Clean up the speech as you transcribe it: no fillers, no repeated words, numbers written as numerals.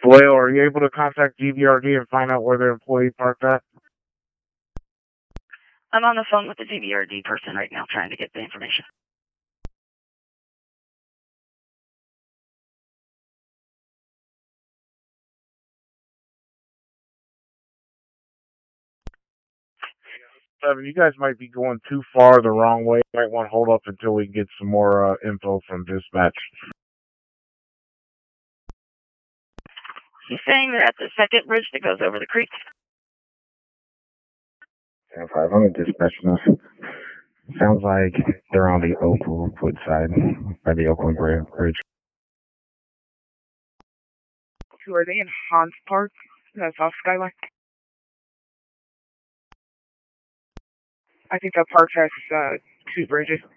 Whale, are you able to contact GBRD and find out where their employee parked at? I'm on the phone with the GBRD person right now trying to get the information. Seven, you guys might be going too far the wrong way. You might want to hold up until we get some more info from dispatch. He's saying they're at the second bridge that goes over the creek. 10-5, I'm in dispatch now. Sounds like they're on the Oakwood side, by the Oakland Bridge. So are they in Hans Park, South Skyline? I think that park has 2 bridges.